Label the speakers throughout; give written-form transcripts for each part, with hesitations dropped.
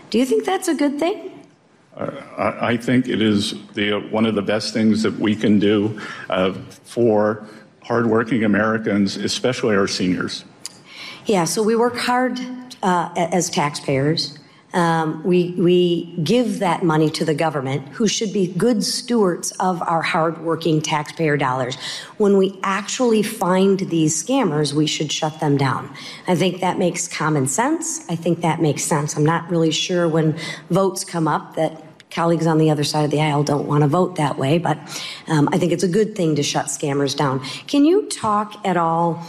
Speaker 1: Do you think that's a good thing?
Speaker 2: I think it is one of the best things that we can do for hardworking Americans, especially our seniors.
Speaker 1: Yeah, so we work hard as taxpayers. We give that money to the government, who should be good stewards of our hardworking taxpayer dollars. When we actually find these scammers, we should shut them down. I think that makes common sense. I think that makes sense. I'm not really sure when votes come up that colleagues on the other side of the aisle don't want to vote that way, but I think it's a good thing to shut scammers down. Can you talk at all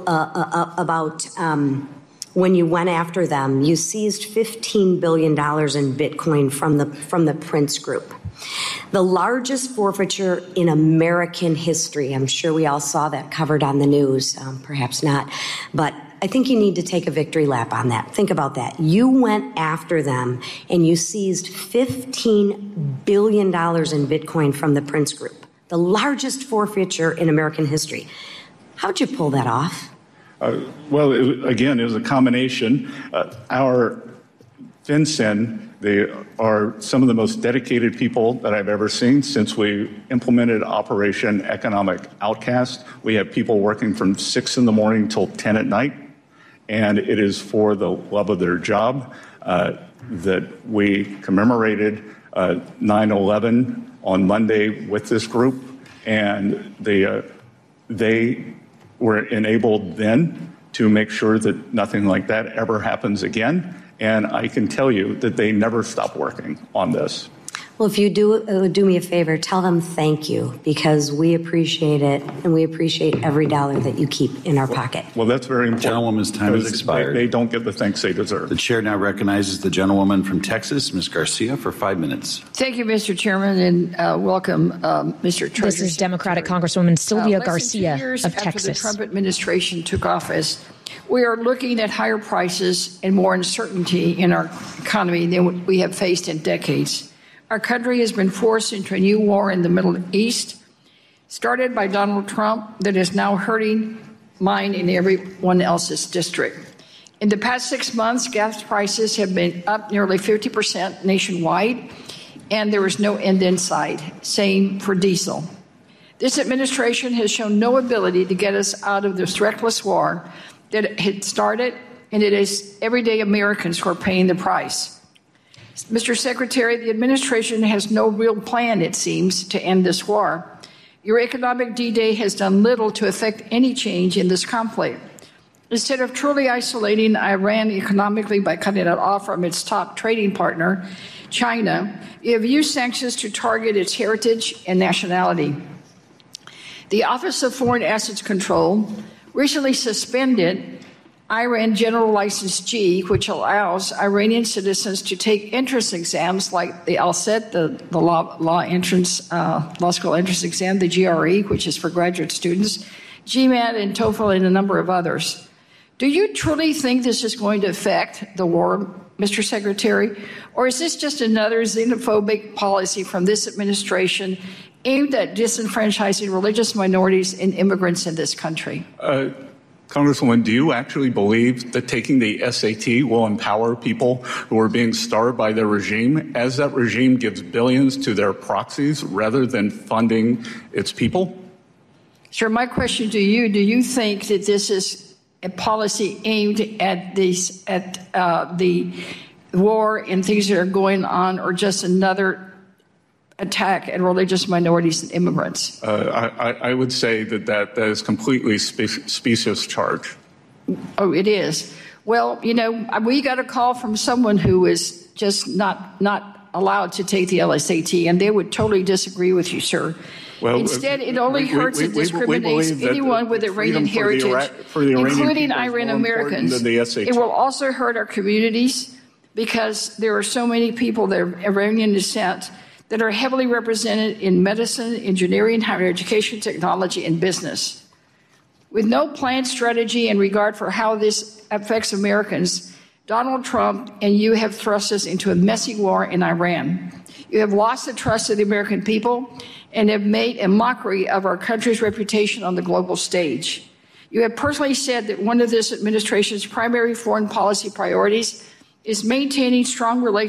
Speaker 1: about when you went after them? You seized $15 billion in Bitcoin from the Prince Group, the largest forfeiture in American history. I'm sure we all saw that covered on the news, perhaps not, but I think you need to take a victory lap on that. Think about that. You went after them and you seized $15 billion in Bitcoin from the Prince Group, the largest forfeiture in American history. How'd you pull that off?
Speaker 2: Well, it was a combination. Our FinCEN, they are some of the most dedicated people that I've ever seen since we implemented Operation Economic Outcast. We have people working from 6 in the morning till 10 at night, and it is for the love of their job that we commemorated 9/11 on Monday with this group, and they were enabled then to make sure that nothing like that ever happens again. And I can tell you that they never stop working on this.
Speaker 1: Well, if you do me a favor, tell them thank you, because we appreciate it, and we appreciate every dollar that you keep in our pocket.
Speaker 2: Well, that's very important.
Speaker 3: Gentlewoman's time has expired.
Speaker 2: They don't get the thanks they deserve.
Speaker 3: The chair now recognizes the gentlewoman from Texas, Ms. Garcia, for 5 minutes.
Speaker 4: Thank you, Mr. Chairman, and welcome, Mr. Treasury.
Speaker 5: This is Democratic Congresswoman Sylvia Garcia
Speaker 4: of Texas. After the Trump administration took office, we are looking at higher prices and more uncertainty in our economy than we have faced in decades. Our country has been forced into a new war in the Middle East, started by Donald Trump, that is now hurting mine and everyone else's district. In the past 6 months, gas prices have been up nearly 50% nationwide, and there is no end in sight. Same for diesel. This administration has shown no ability to get us out of this reckless war that had started, and it is everyday Americans who are paying the price. Mr. Secretary, the administration has no real plan, it seems, to end this war. Your economic D-Day has done little to affect any change in this conflict. Instead of truly isolating Iran economically by cutting it off from its top trading partner, China, you have used sanctions to target its heritage and nationality. The Office of Foreign Assets Control recently suspended Iran General License G, which allows Iranian citizens to take entrance exams like the LSAT, the law school entrance exam, the GRE, which is for graduate students, GMAT and TOEFL, and a number of others. Do you truly think this is going to affect the war, Mr. Secretary? Or is this just another xenophobic policy from this administration aimed at disenfranchising religious minorities and immigrants in this country?
Speaker 2: Congresswoman, do you actually believe that taking the SAT will empower people who are being starved by their regime, as that regime gives billions to their proxies rather than funding its people?
Speaker 4: Sir, my question to you, do you think that this is a policy aimed at the war and things that are going on, or just another attack at religious minorities and immigrants?
Speaker 2: I would say that is completely specious charge.
Speaker 4: Oh, it is. Well, you know, we got a call from someone who is just not allowed to take the LSAT, and they would totally disagree with you, sir. Well, instead, it only hurts and discriminates anyone with Iranian heritage, including Iranian Americans. It will also hurt our communities, because there are so many people that are Iranian descent that are heavily represented in medicine, engineering, higher education, technology, and business. With no planned strategy and regard for how this affects Americans, Donald Trump and you have thrust us into a messy war in Iran. You have lost the trust of the American people and have made a mockery of our country's reputation on the global stage. You have personally said that one of this administration's primary foreign policy priorities is maintaining strong relations